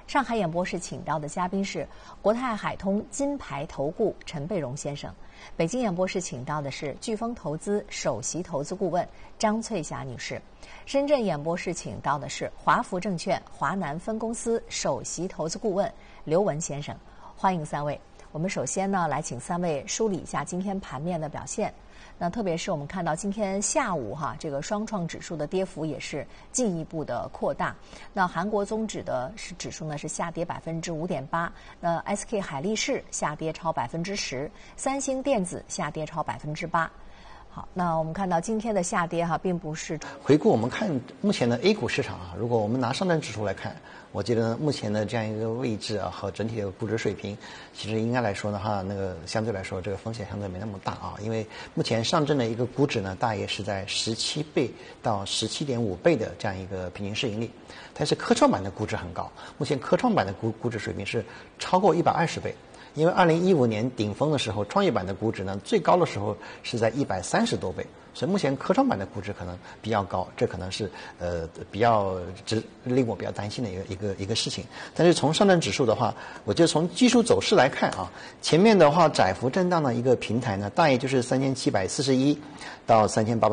上海演播室请到的嘉宾是国泰海通金牌投顾陈贝荣先生。北京演播室请到的是飓风投资首席投资顾问张翠霞女士。深圳演播室请到的是华福证券华南分公司首席投资顾问刘文先生。欢迎三位。我们首先呢，来请三位梳理一下今天盘面的表现。那特别是我们看到今天下午这个双创指数的跌幅也是进一步的扩大。那韩国综指的指数呢是下跌5.8%，那 SK 海力士下跌超10%，三星电子下跌超8%。好，那我们看到今天的下跌并不是回顾我们看目前的 A 股市场如果我们拿上证指数来看，我觉得目前的这样一个位置和整体的估值水平，其实应该来说的话，那个相对来说这个风险相对没那么大因为目前上证的一个估值呢，大约是在17倍到17.5倍的这样一个平均市盈率，但是科创板的估值很高，目前科创板的估值水平是超过120倍。因为2015年顶峰的时候，创业板的估值呢最高的时候是在130多倍，所以目前科创板的估值可能比较高，这可能是比较令我比较担心的一个事情。但是从上证指数的话，我觉得从技术走势来看前面的话窄幅震荡的一个平台呢，大约就是3741到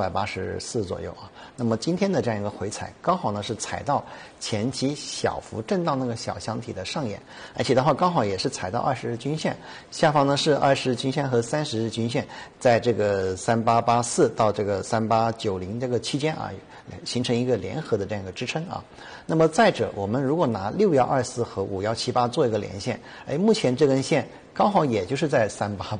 3884左右那么今天的这样一个回踩，刚好呢是踩到前期小幅震荡那个小箱体的上沿，而且的话刚好也是踩到20日均线下方呢是20日均线和30日均线，在这个3884到这个3890这个期间形成一个联合的这样一个支撑那么再者，我们如果拿6124和5178做一个连线，目前这根线刚好也就是在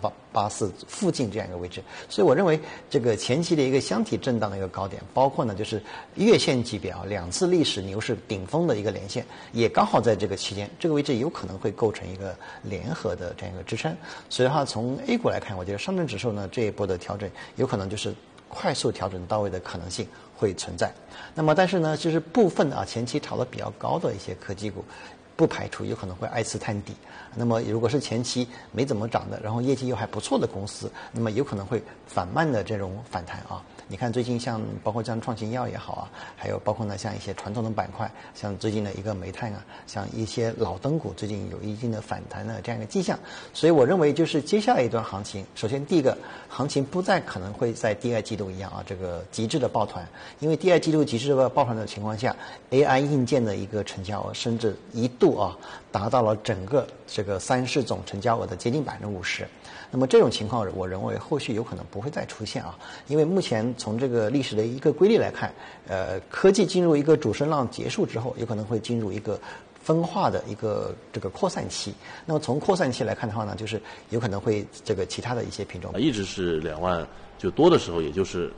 3884附近这样一个位置，所以我认为这个前期的一个箱体震荡的一个高点，包括呢就是月线级别2次历史牛市顶峰的一个连线，也刚好在这个期间，这个位置有可能会构成一个联合的这样一个支撑。所以的话，从 A 股来看，我觉得上证指数呢这一波的调整有可能就是快速调整到位的可能性会存在。那么但是呢，就是部分前期炒得比较高的一些科技股，不排除有可能会挨次探底。那么如果是前期没怎么涨的，然后业绩又还不错的公司，那么有可能会缓慢的这种反弹你看最近包括像创新药也好还有包括呢像一些传统的板块，像最近的一个煤炭像一些老灯股最近有一定的反弹的这样一个迹象。所以我认为就是接下来一段行情，首先第一个，行情不再可能会在第二季度一样这个极致的抱团，因为第二季度极致的抱团的情况下， AI 硬件的一个成交额甚至一度达到了整个这个3市总成交额的接近50%。那么这种情况我认为后续有可能不会再出现因为目前从这个历史的一个规律来看，科技进入一个主升浪结束之后，有可能会进入一个分化的一个这个扩散期。那么从扩散期来看的话呢，就是有可能会这个其他的一些品种一直是2万，就多的时候也就是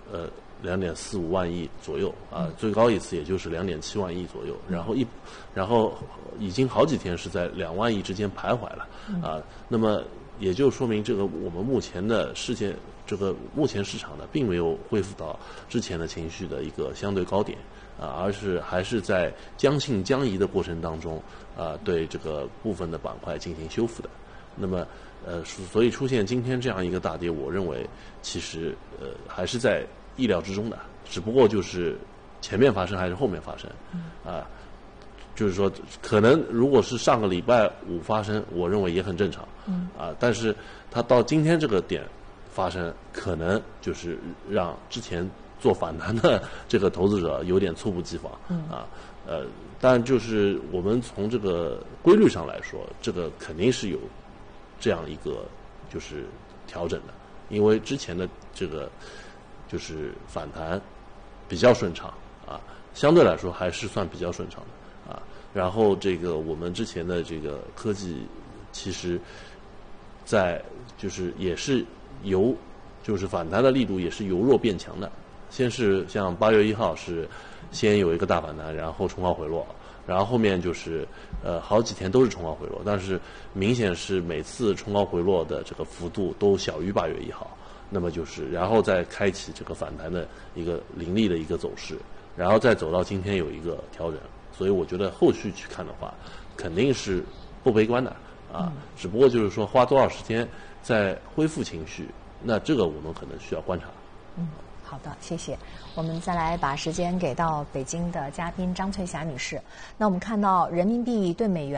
2.45万亿左右最高一次也就是2.7万亿左右，然后已经好几天是在2万亿之间徘徊了那么也就说明这个我们目前的目前市场呢并没有恢复到之前的情绪的一个相对高点而是还是在将信将疑的过程当中对这个部分的板块进行修复的。那么所以出现今天这样一个大跌，我认为其实还是在意料之中的，只不过就是前面发生还是后面发生就是说可能如果是上个礼拜5发生，我认为也很正常但是它到今天这个点发生，可能就是让之前做反弹的这个投资者有点猝不及防但就是我们从这个规律上来说，这个肯定是有这样一个就是调整的，因为之前的这个就是反弹比较顺畅相对来说还是算比较顺畅的然后这个我们之前的这个科技其实在就是也是就是反弹的力度也是由弱变强的。先是像8月1号是先有一个大反弹，然后冲高回落，然后后面就是好几天都是冲高回落，但是明显是每次冲高回落的这个幅度都小于8月1号，那么就是然后再开启这个反弹的一个凌厉的一个走势，然后再走到今天有一个调整。所以我觉得后续去看的话，肯定是不悲观的只不过就是说花多少时间再恢复情绪，那这个我们可能需要观察。 好的，谢谢。我们再来把时间给到北京的嘉宾张翠霞女士。那我们看到人民币对美元